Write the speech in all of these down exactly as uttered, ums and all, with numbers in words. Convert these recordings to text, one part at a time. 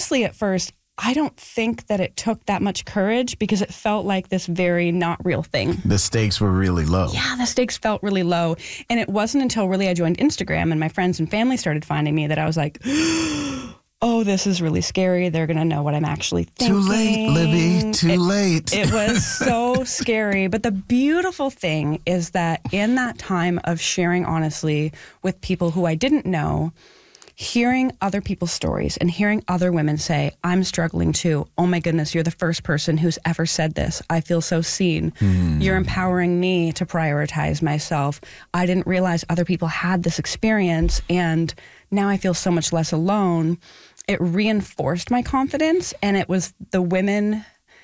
honestly, at first, I don't think that it took that much courage because it felt like this very not real thing. The stakes were really low. Yeah, the stakes felt really low. And it wasn't until really I joined Instagram and my friends and family started finding me that I was like, oh, this is really scary. They're going to know what I'm actually thinking. Too late, Libby. Too it, late. It was so scary. But the beautiful thing is that in that time of sharing honestly with people who I didn't know, hearing other people's stories and hearing other women say, I'm struggling too. Oh my goodness, you're the first person who's ever said this. I feel so seen. Mm. You're empowering me to prioritize myself. I didn't realize other people had this experience and now I feel so much less alone. It reinforced my confidence, and it was the women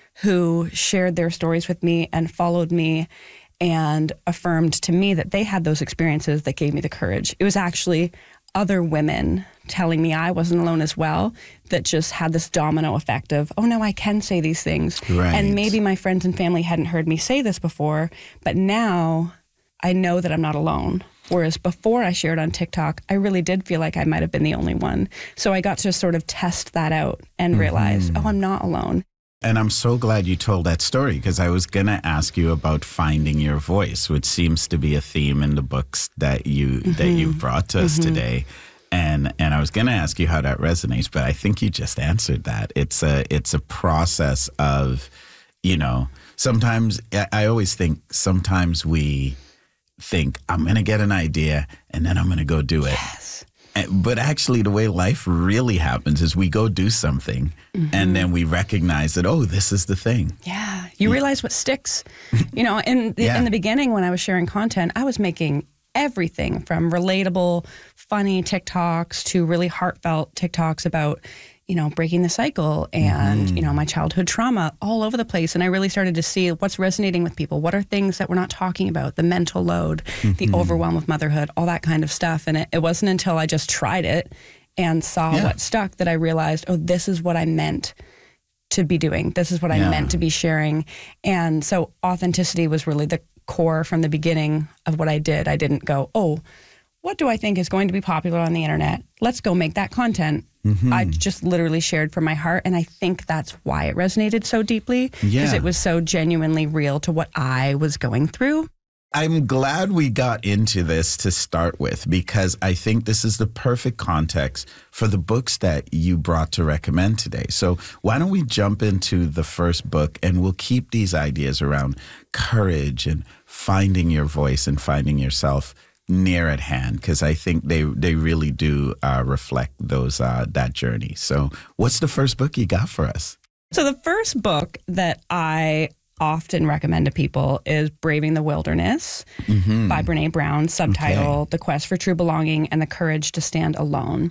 who shared their stories with me and followed me and affirmed to me that they had those experiences that gave me the courage. It was actually other women telling me I wasn't alone as well that just had this domino effect of, oh no, I can say these things. Right. And maybe my friends and family hadn't heard me say this before, but now I know that I'm not alone. Whereas before I shared on TikTok, I really did feel like I might have been the only one. So I got to sort of test that out and realize, mm-hmm. oh, I'm not alone. And I'm so glad you told that story because I was going to ask you about finding your voice, which seems to be a theme in the books that you mm-hmm. that you've brought to us mm-hmm. today. And and I was going to ask you how that resonates, but I think you just answered that. It's a it's a process of, you know, sometimes I, I always think sometimes we think I'm going to get an idea and then I'm going to go do it. Yes. But actually the way life really happens is we go do something mm-hmm. and then we recognize that, oh, this is the thing. Yeah. You realize what sticks. You know, in the, yeah. in the beginning when I was sharing content, I was making everything from relatable, funny TikToks to really heartfelt TikToks about, you know, breaking the cycle and, mm. you know, my childhood trauma all over the place. And I really started to see what's resonating with people. What are things that we're not talking about? The mental load, mm-hmm. the overwhelm of motherhood, all that kind of stuff. And it, it wasn't until I just tried it and saw yeah. what stuck that I realized, oh, this is what I meant to be doing. This is what yeah. I meant to be sharing. And so authenticity was really the core from the beginning of what I did. I didn't go, oh, what do I think is going to be popular on the internet? Let's go make that content. Mm-hmm. I just literally shared from my heart, and I think that's why it resonated so deeply, because yeah. it was so genuinely real to what I was going through. I'm glad we got into this to start with, because I think this is the perfect context for the books that you brought to recommend today. So why don't we jump into the first book, and we'll keep these ideas around courage and finding your voice and finding yourself near at hand, because I think they they really do uh, reflect those uh, that journey. So what's the first book you got for us? So the first book that I often recommend to people is Braving the Wilderness mm-hmm. by Brene Brown, subtitle okay. The Quest for True Belonging and the Courage to Stand Alone.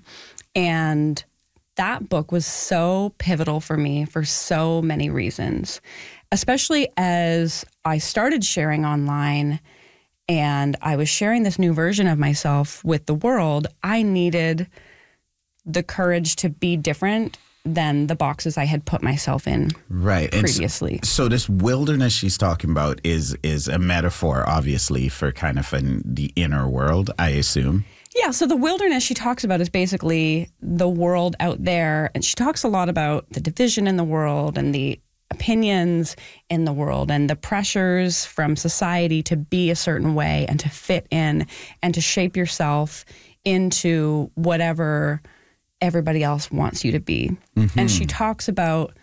And that book was so pivotal for me for so many reasons, especially as I started sharing online and I was sharing this new version of myself with the world. I needed the courage to be different than the boxes I had put myself in right. previously. And so, so this wilderness she's talking about is is a metaphor, obviously, for kind of an, the inner world, I assume. Yeah, so the wilderness she talks about is basically the world out there. And she talks a lot about the division in the world and the opinions in the world and the pressures from society to be a certain way and to fit in and to shape yourself into whatever everybody else wants you to be. Mm-hmm. And she talks about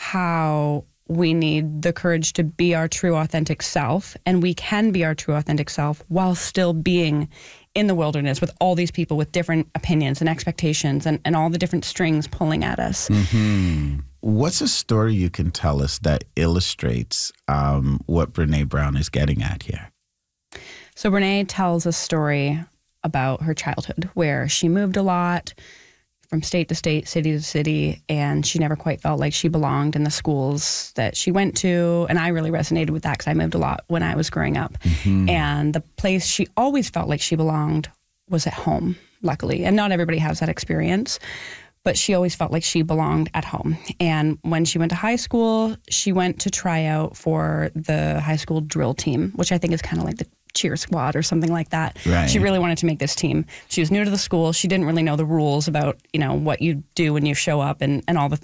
how we need the courage to be our true authentic self, and we can be our true authentic self while still being in the wilderness with all these people with different opinions and expectations and, and all the different strings pulling at us. Mm-hmm. What's a story you can tell us that illustrates um, what Brene Brown is getting at here? So Brene tells a story about her childhood where she moved a lot from state to state, city to city, and she never quite felt like she belonged in the schools that she went to. And I really resonated with that because I moved a lot when I was growing up. Mm-hmm. And the place she always felt like she belonged was at home, luckily. And not everybody has that experience, but she always felt like she belonged at home. And when she went to high school, she went to try out for the high school drill team, which I think is kind of like the cheer squad or something like that. Right. She really wanted to make this team. She was new to the school. She didn't really know the rules about, you know, what you do when you show up and, and all the